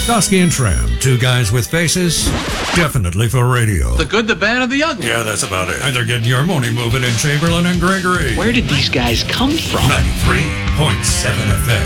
Dosky and Tram, two guys with faces, definitely for radio. The good, the bad, and the ugly. Yeah, that's about it. And they're getting your money moving in Chamberlain and Gregory. Where did these guys come from? 93.7 FM.